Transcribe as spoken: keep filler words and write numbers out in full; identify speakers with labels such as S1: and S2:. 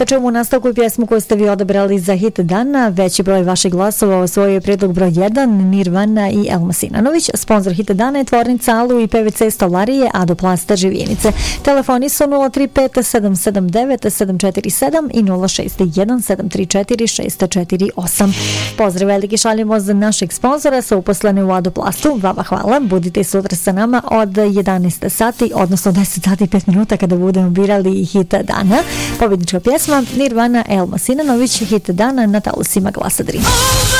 S1: Da čujemo u nastavku pjesmu koju ste vi odabrali za hit dana. Veći broj vaših glasova osvojio je prijedlog broj jedan, Nirvana i Elma Sinanović. Sponzor hit dana je tvornica Alu i P V C stolarije Adoplasta Živjenice. Telefoni su nula tri pet sedam sedam devet sedam četiri sedam i nula šest jedan sedam tri četiri šest četiri osam. Pozdrav veliki šaljemo za našeg sponzora sa uposlene u Adoplastu. Vama hvala. Budite sutra sa nama od jedanaest sati, odnosno deset sati i pet minuta kada budemo birali hit dana. Pobjednička pjesma Nirvana, Elma Sinanović, hit dana na talusima Glasa Dream.